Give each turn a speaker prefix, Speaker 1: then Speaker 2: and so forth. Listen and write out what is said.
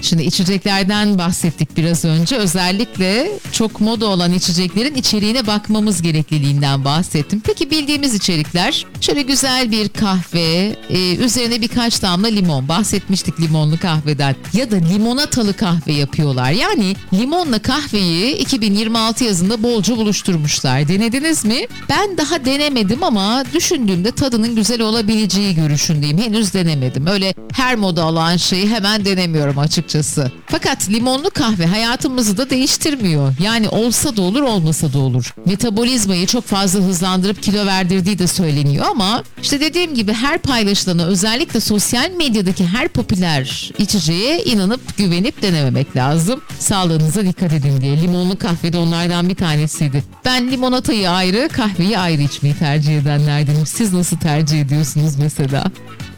Speaker 1: Şimdi içeceklerden bahsettik biraz önce. Özellikle çok moda olan içeceklerin içeriğine bakmamız gerekliliğinden bahsettim. Peki bildiğimiz içerikler, şöyle güzel bir kahve, üzerine birkaç damla limon. Bahsetmiştik limonlu kahveden. Ya da limonatalı kahve yapıyorlar. Yani limonla kahveyi 2026 yazında bolca buluşturmuşlar. Denediniz mi? Ben daha denemedim ama düşündüğümde tadının güzel olabileceği görüşündeyim. Henüz denemedim. Öyle her moda olan şeyi hemen denemiyorum açıkçası. Fakat limonlu kahve hayatımızı da değiştirmiyor. Yani olsa da olur, olmasa da olur. Metabolizmayı çok fazla hızlandırıp kilo verdirdiği de söyleniyor ama işte dediğim gibi her paylaşılana, özellikle sosyal medyadaki her popüler içeceğe inanıp güvenip denememek lazım. Sağlığınıza dikkat edin diye. Limonlu kahve de onlardan bir tanesiydi. Ben limonatayı ayrı, kahveyi ayrı içmeyi tercih edenlerdenim. Siz nasıl tercih ediyorsunuz mesela?